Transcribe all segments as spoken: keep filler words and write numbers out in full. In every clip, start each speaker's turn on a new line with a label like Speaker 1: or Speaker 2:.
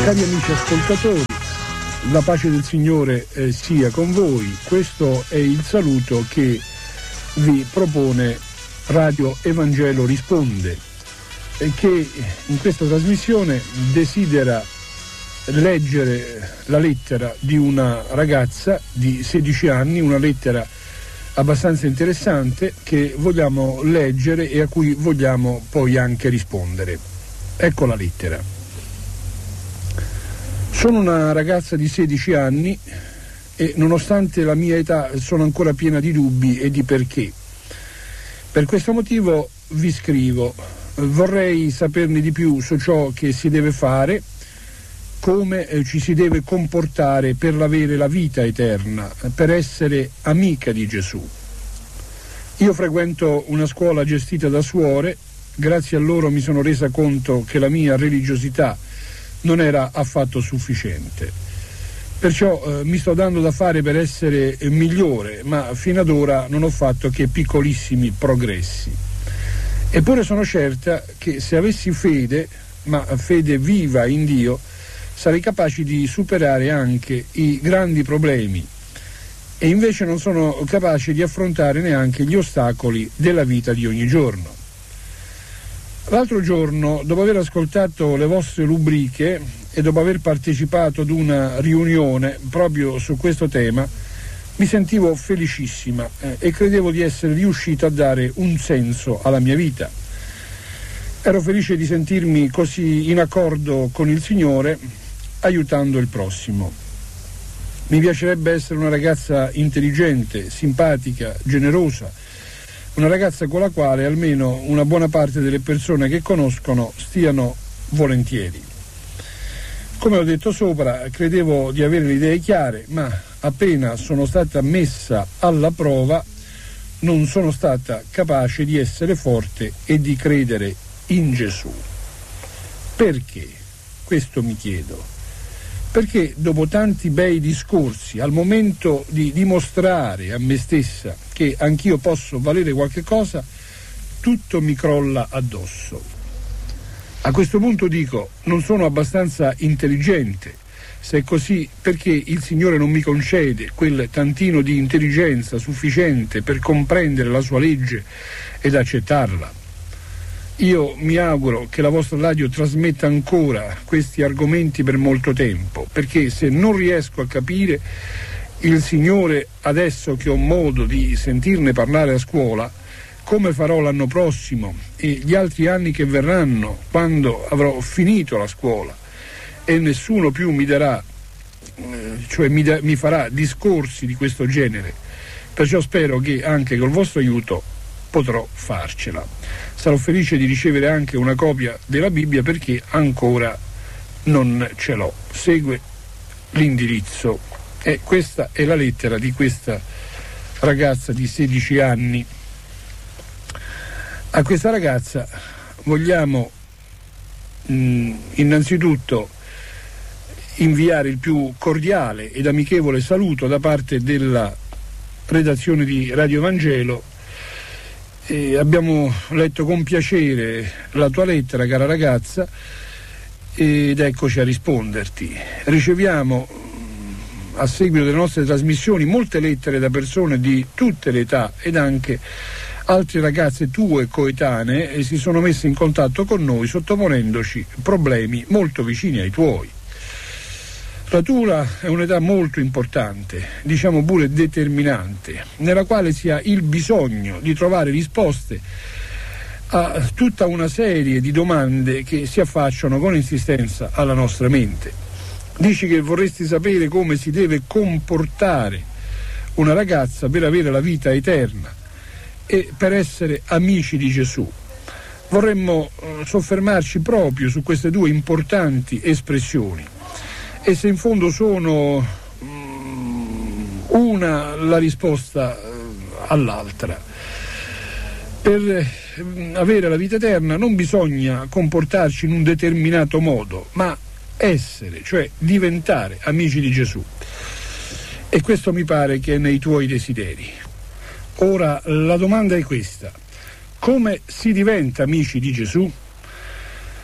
Speaker 1: Cari amici ascoltatori, la pace del Signore eh, sia con voi. Questo è il saluto che vi propone Radio Evangelo Risponde, eh, che in questa trasmissione desidera leggere la lettera di una ragazza di sedici anni, una lettera abbastanza interessante che vogliamo leggere e a cui vogliamo poi anche rispondere. Ecco la lettera. Sono una ragazza di sedici anni e nonostante la mia età sono ancora piena di dubbi e di perché. Per questo motivo vi scrivo. Vorrei saperne di più su ciò che si deve fare, come eh, ci si deve comportare per avere la vita eterna, per essere amica di Gesù. Io frequento una scuola gestita da suore, grazie a loro mi sono resa conto che la mia religiosità non era affatto sufficiente. Perciò eh, mi sto dando da fare per essere eh, migliore, ma fino ad ora non ho fatto che piccolissimi progressi. Eppure sono certa che se avessi fede, ma fede viva in Dio, sarei capace di superare anche i grandi problemi. E invece non sono capace di affrontare neanche gli ostacoli della vita di ogni giorno. L'altro giorno, dopo aver ascoltato le vostre rubriche e dopo aver partecipato ad una riunione proprio su questo tema, mi sentivo felicissima eh, e credevo di essere riuscito a dare un senso alla mia vita. Ero felice di sentirmi così in accordo con il Signore, aiutando il prossimo. Mi piacerebbe essere una ragazza intelligente, simpatica, generosa, una ragazza con la quale almeno una buona parte delle persone che conoscono stiano volentieri. Come ho detto sopra, credevo di avere le idee chiare, ma appena sono stata messa alla prova non sono stata capace di essere forte e di credere in Gesù. Perché? Questo mi chiedo. Perché dopo tanti bei discorsi, al momento di dimostrare a me stessa che anch'io posso valere qualche cosa, tutto mi crolla addosso. A questo punto dico, non sono abbastanza intelligente. Se è così, perché il Signore non mi concede quel tantino di intelligenza sufficiente per comprendere la sua legge ed accettarla? Io mi auguro che la vostra radio trasmetta ancora questi argomenti per molto tempo, perché se non riesco a capire il Signore adesso che ho modo di sentirne parlare a scuola, come farò l'anno prossimo e gli altri anni che verranno, quando avrò finito la scuola e nessuno più mi darà, eh, cioè mi, da, mi farà discorsi di questo genere. Perciò spero che anche col vostro aiuto potrò farcela. Sarò felice di ricevere anche una copia della Bibbia perché ancora non ce l'ho. Segue l'indirizzo. E questa è la lettera di questa ragazza di sedici anni. A questa ragazza vogliamo mh, innanzitutto inviare il più cordiale ed amichevole saluto da parte della redazione di Radio Evangelo. E abbiamo letto con piacere la tua lettera, cara ragazza, ed eccoci a risponderti. Riceviamo a seguito delle nostre trasmissioni molte lettere da persone di tutte le età ed anche altre ragazze tue coetanee e si sono messe in contatto con noi sottoponendoci problemi molto vicini ai tuoi. La tua è un'età molto importante, diciamo pure determinante, nella quale si ha il bisogno di trovare risposte a tutta una serie di domande che si affacciano con insistenza alla nostra mente. Dici che vorresti sapere come si deve comportare una ragazza per avere la vita eterna e per essere amici di Gesù. Vorremmo eh, soffermarci proprio su queste due importanti espressioni. E se in fondo sono mm, una la risposta eh, all'altra. Per eh, avere la vita eterna non bisogna comportarci in un determinato modo, ma essere, cioè diventare amici di Gesù. E questo mi pare che è nei tuoi desideri. Ora la domanda è questa: come si diventa amici di Gesù?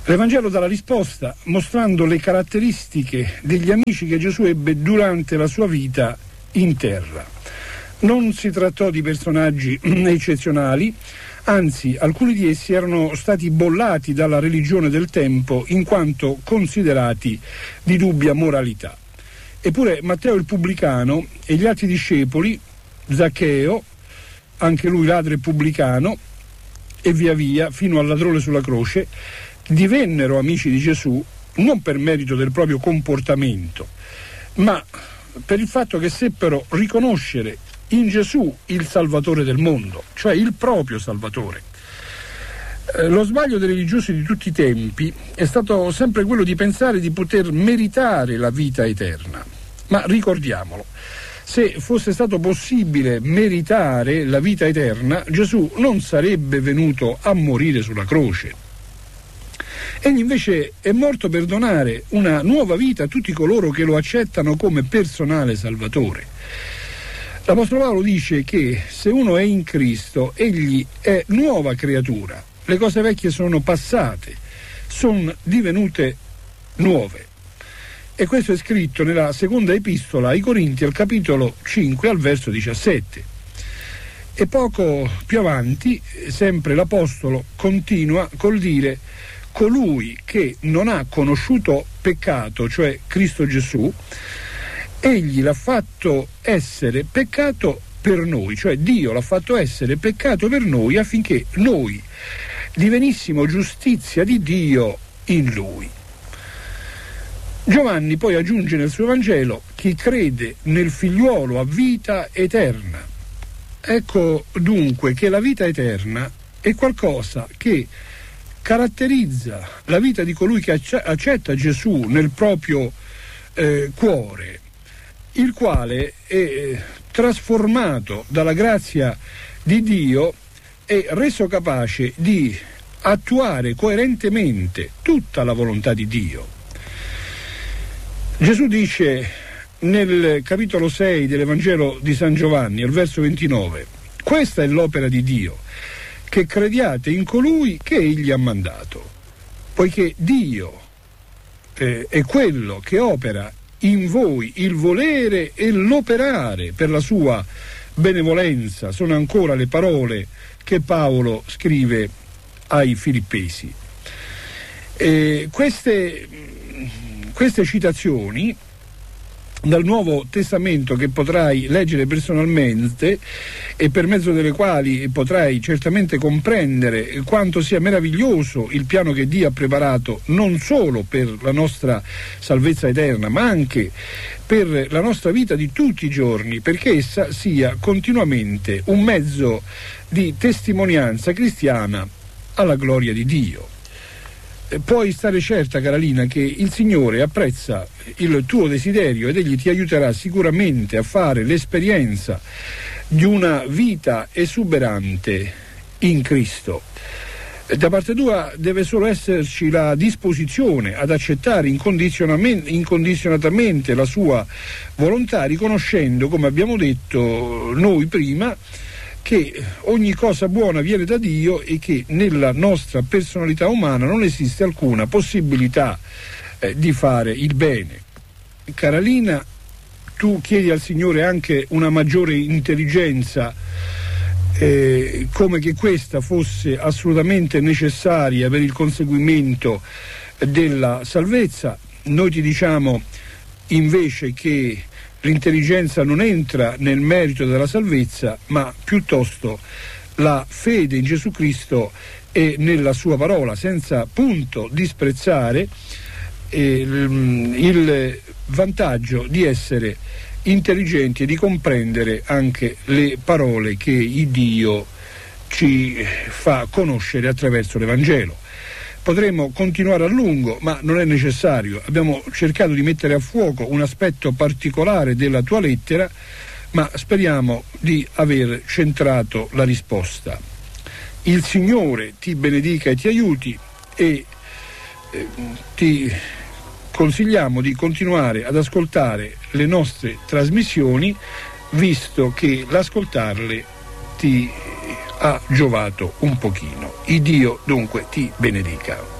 Speaker 1: L'Evangelo dà la risposta mostrando le caratteristiche degli amici che Gesù ebbe durante la sua vita in terra. Non si trattò di personaggi eccezionali, anzi alcuni di essi erano stati bollati dalla religione del tempo in quanto considerati di dubbia moralità. Eppure Matteo il pubblicano e gli altri discepoli, Zaccheo, anche lui ladro e pubblicano, e via via fino al ladrone sulla croce, divennero amici di Gesù non per merito del proprio comportamento, ma per il fatto che seppero riconoscere in Gesù il Salvatore del mondo, cioè il proprio Salvatore. Eh, lo sbaglio dei religiosi di tutti i tempi è stato sempre quello di pensare di poter meritare la vita eterna. Ma ricordiamolo, se fosse stato possibile meritare la vita eterna, Gesù non sarebbe venuto a morire sulla croce. Egli invece è morto per donare una nuova vita a tutti coloro che lo accettano come personale Salvatore. L'Apostolo Paolo dice che se uno è in Cristo, egli è nuova creatura. Le cose vecchie sono passate, sono divenute nuove. E questo è scritto nella seconda epistola ai Corinti, al capitolo cinque, al verso diciassette. E poco più avanti, sempre l'Apostolo continua col dire: colui che non ha conosciuto peccato, cioè Cristo Gesù, egli l'ha fatto essere peccato per noi, cioè Dio l'ha fatto essere peccato per noi affinché noi divenissimo giustizia di Dio in Lui. Giovanni poi aggiunge nel suo Vangelo: chi crede nel figliuolo ha vita eterna. Ecco dunque che la vita eterna è qualcosa che caratterizza la vita di colui che accetta Gesù nel proprio eh, cuore, il quale è trasformato dalla grazia di Dio e reso capace di attuare coerentemente tutta la volontà di Dio. Gesù dice nel capitolo sei dell'Evangelo di San Giovanni, al verso ventinove: questa è l'opera di Dio, che crediate in colui che egli ha mandato, poiché Dio eh, è quello che opera in voi il volere e l'operare per la sua benevolenza. Sono ancora le parole che Paolo scrive ai Filippesi. E queste, queste citazioni dal Nuovo Testamento, che potrai leggere personalmente e per mezzo delle quali potrai certamente comprendere quanto sia meraviglioso il piano che Dio ha preparato non solo per la nostra salvezza eterna, ma anche per la nostra vita di tutti i giorni, perché essa sia continuamente un mezzo di testimonianza cristiana alla gloria di Dio. Puoi stare certa, Carolina, che il Signore apprezza il tuo desiderio ed egli ti aiuterà sicuramente a fare l'esperienza di una vita esuberante in Cristo. Da parte tua deve solo esserci la disposizione ad accettare incondizionatamente la sua volontà, riconoscendo, come abbiamo detto noi prima, che ogni cosa buona viene da Dio e che nella nostra personalità umana non esiste alcuna possibilità eh, di fare il bene. Carolina, tu chiedi al Signore anche una maggiore intelligenza, eh, come che questa fosse assolutamente necessaria per il conseguimento della salvezza. Noi ti diciamo invece che l'intelligenza non entra nel merito della salvezza, ma piuttosto la fede in Gesù Cristo e nella sua parola, senza punto disprezzare eh, il vantaggio di essere intelligenti e di comprendere anche le parole che il Dio ci fa conoscere attraverso l'Evangelo. Potremmo continuare a lungo, ma non è necessario. Abbiamo cercato di mettere a fuoco un aspetto particolare della tua lettera, ma speriamo di aver centrato la risposta. Il Signore ti benedica e ti aiuti e eh, ti consigliamo di continuare ad ascoltare le nostre trasmissioni, visto che l'ascoltarle ti ha giovato un pochino. Il Dio dunque ti benedica.